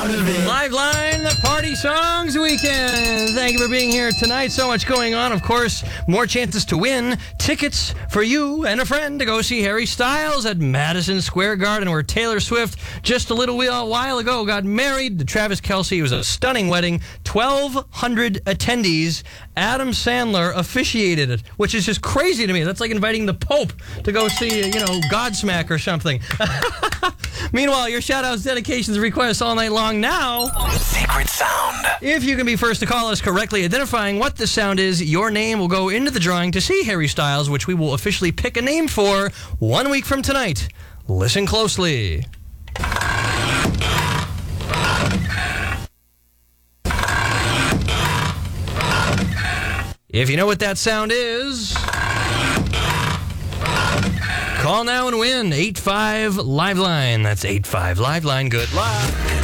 part of it. Live Line, the Party Songs Weekend. Thank you for being here tonight. So much going on. Of course, more chances to win tickets for you and a friend to go see Harry Styles at Madison Square Garden, where Taylor Swift just a little while ago got married to Travis Kelce. It was a stunning wedding. 1,200 attendees. Adam Sandler officiated it, which is just crazy to me. That's like inviting the Pope to go see, Godsmack or something. Meanwhile, your shout-outs, dedications, requests all night long now. Secret sound. If you can be first to call us correctly identifying what the sound is, your name will go into the drawing to see Harry Styles, which we will officially pick a name for 1 week from tonight. Listen closely. If you know what that sound is, call now and win. 85 Live Line. That's 85 Live Line. Good luck.